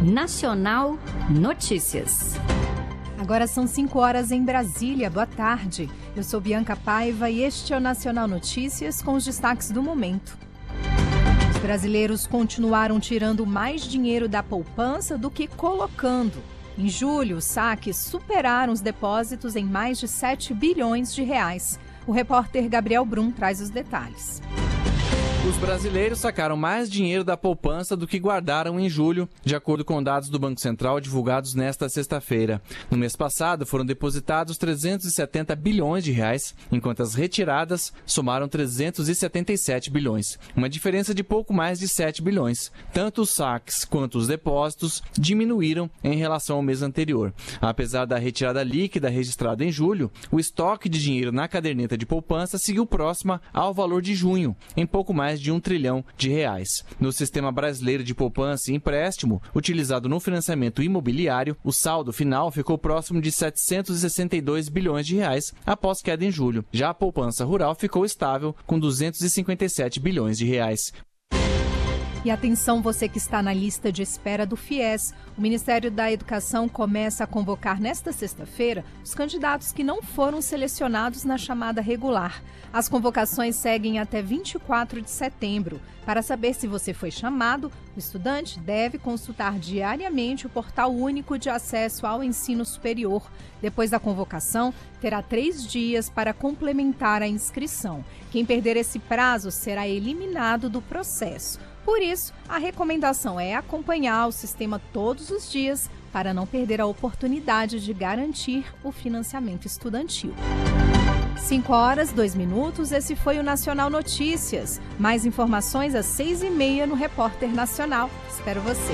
Nacional Notícias. Agora são 5 horas em Brasília. Boa tarde. Eu sou Bianca Paiva e este é o Nacional Notícias com os destaques do momento. Os brasileiros continuaram tirando mais dinheiro da poupança do que colocando. Em julho, os saques superaram os depósitos em mais de 7 bilhões de reais. O repórter Gabriel Brum traz os detalhes. Os brasileiros sacaram mais dinheiro da poupança do que guardaram em julho, de acordo com dados do Banco Central divulgados nesta sexta-feira. No mês passado, foram depositados 370 bilhões de reais, enquanto as retiradas somaram 377 bilhões, uma diferença de pouco mais de 7 bilhões. Tanto os saques quanto os depósitos diminuíram em relação ao mês anterior. Apesar da retirada líquida registrada em julho, o estoque de dinheiro na caderneta de poupança seguiu próxima ao valor de junho, em pouco mais de 1 trilhão de reais. No Sistema Brasileiro de Poupança e Empréstimo, utilizado no financiamento imobiliário, o saldo final ficou próximo de 762 bilhões de reais após queda em julho. Já a poupança rural ficou estável com 257 bilhões de reais. E atenção, você que está na lista de espera do FIES. O Ministério da Educação começa a convocar nesta sexta-feira os candidatos que não foram selecionados na chamada regular. As convocações seguem até 24 de setembro. Para saber se você foi chamado, o estudante deve consultar diariamente o Portal Único de Acesso ao Ensino Superior. Depois da convocação, terá 3 dias para complementar a inscrição. Quem perder esse prazo será eliminado do processo. Por isso, a recomendação é acompanhar o sistema todos os dias para não perder a oportunidade de garantir o financiamento estudantil. 5 horas, 2 minutos, esse foi o Nacional Notícias. Mais informações às 6h30 no Repórter Nacional. Espero você.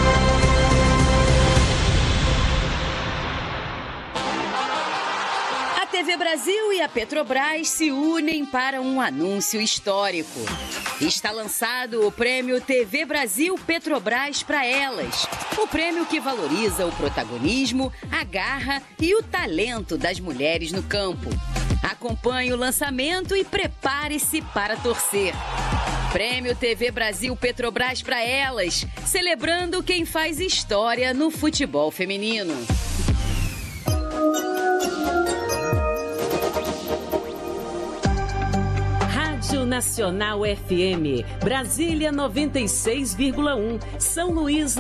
A TV Brasil e a Petrobras se unem para um anúncio histórico. Está lançado o Prêmio TV Brasil Petrobras para Elas. O prêmio que valoriza o protagonismo, a garra e o talento das mulheres no campo. Acompanhe o lançamento e prepare-se para torcer. Prêmio TV Brasil Petrobras para Elas, celebrando quem faz história no futebol feminino. Rádio Nacional FM, Brasília 96,1, São Luís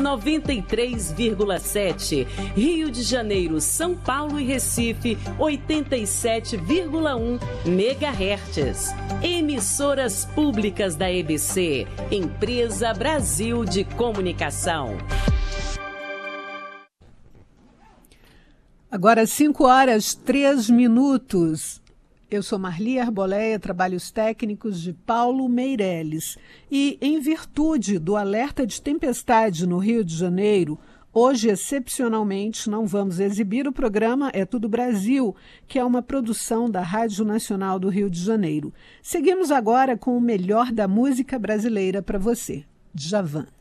93,7, Rio de Janeiro, São Paulo e Recife 87,1 MHz. Emissoras públicas da EBC, Empresa Brasil de Comunicação. Agora 5 horas, 3 minutos. Eu sou Marli Arboleia, trabalhos técnicos de Paulo Meirelles. E, em virtude do alerta de tempestade no Rio de Janeiro, hoje, excepcionalmente, não vamos exibir o programa É Tudo Brasil, que é uma produção da Rádio Nacional do Rio de Janeiro. Seguimos agora com o melhor da música brasileira para você, Djavan.